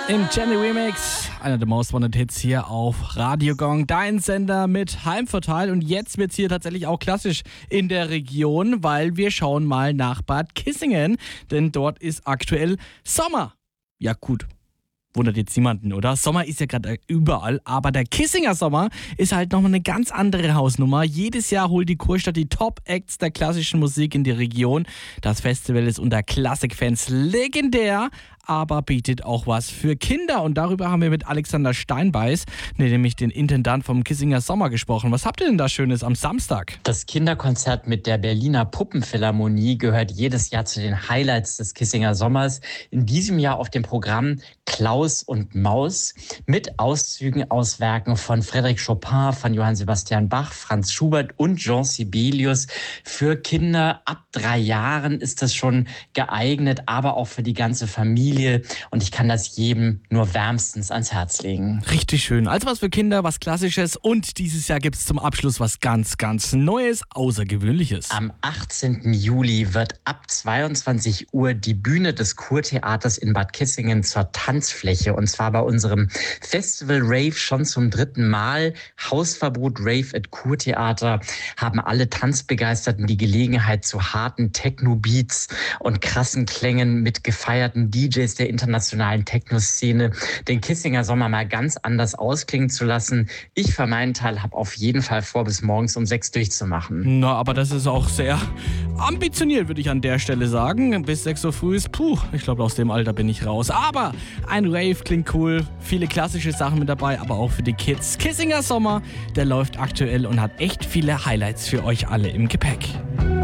Im Jenny Remix, einer der Most Wanted Hits hier auf Radio Gong, dein Sender mit Heimvorteil. Und jetzt wird's hier tatsächlich auch klassisch in der Region, weil wir schauen mal nach Bad Kissingen, denn dort ist aktuell Sommer. Ja gut, wundert jetzt niemanden, oder? Sommer ist ja gerade überall, aber der Kissinger Sommer ist halt nochmal eine ganz andere Hausnummer. Jedes Jahr holt die Kurstadt die Top-Acts der klassischen Musik in die Region. Das Festival ist unter Klassikfans legendär, aber bietet auch was für Kinder. Und darüber haben wir mit Alexander Steinbeiß, nämlich den Intendant vom Kissinger Sommer, gesprochen. Was habt ihr denn da Schönes am Samstag? Das Kinderkonzert mit der Berliner Puppenphilharmonie gehört jedes Jahr zu den Highlights des Kissinger Sommers. In diesem Jahr auf dem Programm Klaus und Maus mit Auszügen aus Werken von Frédéric Chopin, von Johann Sebastian Bach, Franz Schubert und Jean Sibelius. Für Kinder ab 3 Jahren ist das schon geeignet, aber auch für die ganze Familie. Und ich kann das jedem nur wärmstens ans Herz legen. Richtig schön. Also was für Kinder, was Klassisches. Und dieses Jahr gibt es zum Abschluss was ganz, ganz Neues, Außergewöhnliches. Am 18. Juli wird ab 22 Uhr die Bühne des Kurtheaters in Bad Kissingen zur Tanzfläche. Und zwar bei unserem Festival Rave schon zum 3. Mal. Hausverbot Rave at Kurtheater haben alle Tanzbegeisterten die Gelegenheit, zu harten Techno-Beats und krassen Klängen mit gefeierten DJs der internationalen Techno-Szene den Kissinger Sommer mal ganz anders ausklingen zu lassen. Ich für meinen Teil habe auf jeden Fall vor, bis morgens um 6 durchzumachen. Na, aber das ist auch sehr ambitioniert, würde ich an der Stelle sagen. Bis 6 Uhr früh ist, ich glaube, aus dem Alter bin ich raus. Aber ein Rave klingt cool, viele klassische Sachen mit dabei, aber auch für die Kids. Kissinger Sommer, der läuft aktuell und hat echt viele Highlights für euch alle im Gepäck.